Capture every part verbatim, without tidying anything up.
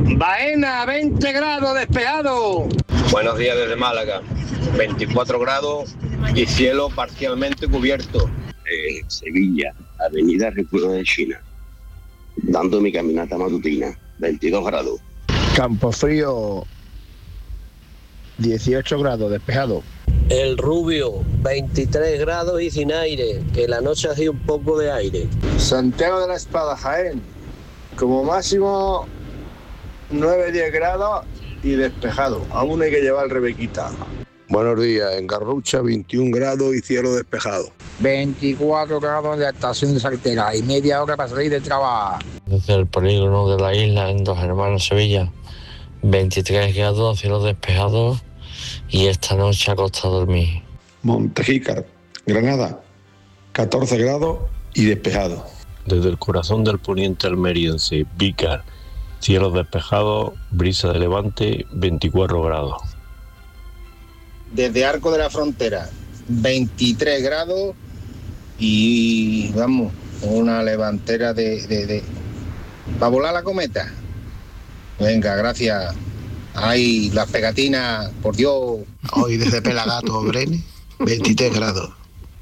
Baena, veinte grados, despejado. Buenos días desde Málaga, veinticuatro grados y cielo parcialmente cubierto. Eh, Sevilla, Avenida República de China, dando mi caminata matutina, veintidós grados. Campofrío, dieciocho grados, despejado. El Rubio, veintitrés grados y sin aire, que la noche hace un poco de aire. Santiago de la Espada, Jaén, como máximo nueve a diez grados y despejado. Aún hay que llevar Rebequita. Buenos días, en Garrucha, veintiún grados y cielo despejado. veinticuatro grados en la estación de Saltera y media hora para salir de trabajo. Desde el polígono de la isla, en Dos Hermanos, Sevilla, veintitrés grados, cielo despejado y esta noche a costa dormir. Montejícar, Granada, catorce grados y despejado. Desde el corazón del poniente almeriense, Vícar, cielo despejado, brisa de levante, veinticuatro grados. Desde Arco de la Frontera, veintitrés grados y vamos, una levantera de, de, de... ¿para volar la cometa? Venga, gracias. Ay, las pegatinas, por Dios. Hoy desde Pelagato, Brene, veintitrés grados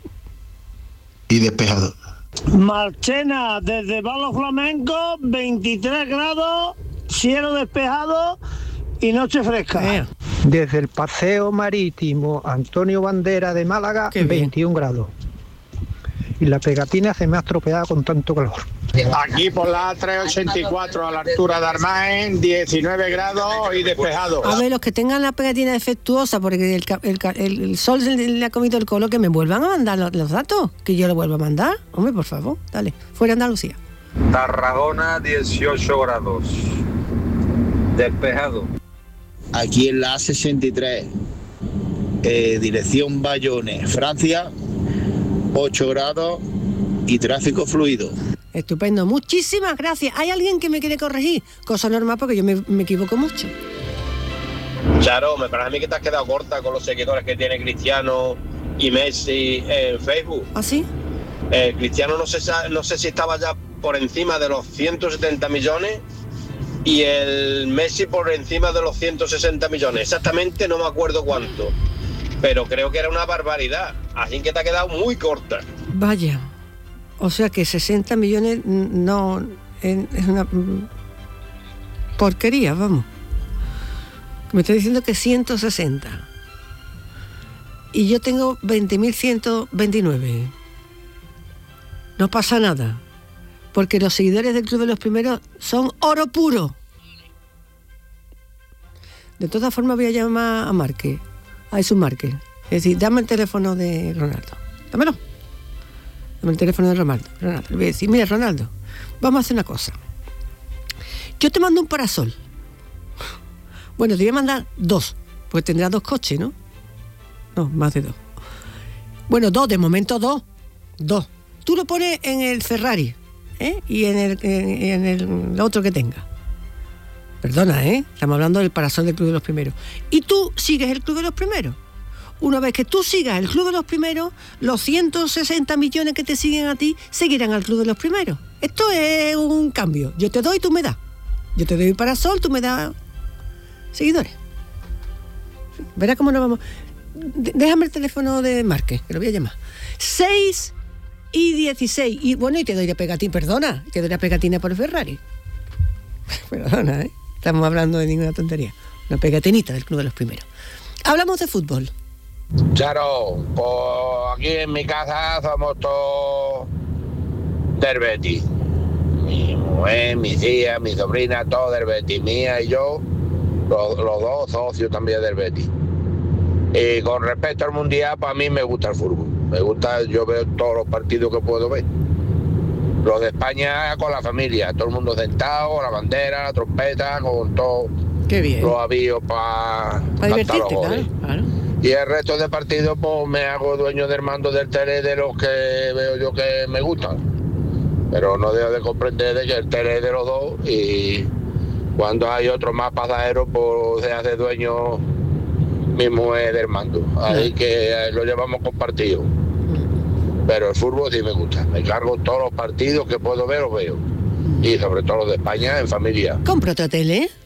y despejado. Marchena, desde Palo Flamenco, veintitrés grados, cielo despejado y noche fresca. Eh. Desde el Paseo Marítimo Antonio Bandera de Málaga, veintiún grados. Y la pegatina se me ha estropeado con tanto calor. Aquí por la trescientos ochenta y cuatro a la altura de Armaen, diecinueve grados y despejado. A ver, los que tengan la pegatina defectuosa, porque el, el, el, el sol se le ha comido el colo, que me vuelvan a mandar los, los datos, que yo lo vuelva a mandar. Hombre, por favor, dale, fuera Andalucía. Tarragona, dieciocho grados, despejado. Aquí en la A sesenta y tres, eh, dirección Bayonne, Francia, ocho grados y tráfico fluido. Estupendo, muchísimas gracias. ¿Hay alguien que me quiere corregir? Cosa normal porque yo me, me equivoco mucho. Charo, me parece a mí que te has quedado corta con los seguidores que tiene Cristiano y Messi en Facebook. ¿Ah, sí? Eh, Cristiano no sé, no sé si estaba ya por encima de los ciento setenta millones y el Messi por encima de los ciento sesenta millones. Exactamente no me acuerdo cuánto, pero creo que era una barbaridad. Así que te ha quedado muy corta. Vaya. O sea que sesenta millones no es una porquería, vamos. Me estoy diciendo que ciento sesenta. Y yo tengo veinte mil ciento veintinueve. No pasa nada. Porque los seguidores del Club de los Primeros son oro puro. De todas formas voy a llamar a Márquez, a Jesús Márquez. Es decir, dame el teléfono de Ronaldo. Dámelo. Dame el teléfono de Ronaldo. Ronaldo. Le voy a decir, mira, Ronaldo, vamos a hacer una cosa. Yo te mando un parasol. Bueno, te voy a mandar dos, porque tendrás dos coches, ¿no? No, más de dos. Bueno, dos, de momento dos. Dos. Tú lo pones en el Ferrari, ¿eh? Y en el, en, en el otro que tenga. Perdona, ¿eh? Estamos hablando del parasol del Club de los Primeros. Y tú sigues el Club de los Primeros. Una vez que tú sigas el Club de los Primeros, los ciento sesenta millones que te siguen a ti seguirán al Club de los Primeros. Esto es un cambio. Yo te doy, tú me das. Yo te doy parasol, tú me das seguidores. Verás cómo nos vamos. Déjame el teléfono de Márquez, que lo voy a llamar. seis y dieciséis. Y bueno, y te doy la pegatina, perdona, te doy la pegatina por el Ferrari. Perdona, ¿eh? Estamos hablando de ninguna tontería. Una pegatinita del Club de los Primeros. Hablamos de fútbol. Charo, pues aquí en mi casa somos todos del Betis. Mi mujer, mi tía, mi sobrina, todos del Betis. Mía y yo, los, los dos socios también del Betis. Y con respecto al Mundial, para mí me gusta el fútbol. Me gusta, yo veo todos los partidos que puedo ver. Los de España con la familia, todo el mundo sentado, la bandera, la trompeta, con todo. Qué bien. Los avíos para pa divertirte, claro, claro. Y el resto de partidos, pues me hago dueño del mando del tele de los que veo yo que me gustan. Pero no dejo de comprender de que el tele es de los dos y cuando hay otro más pasajero, pues se hace dueño mismo del mando. Así que lo llevamos compartido. Pero el fútbol sí me gusta. Me cargo todos los partidos que puedo ver, los veo. Y sobre todo los de España en familia. Compra otra tele, ¿eh?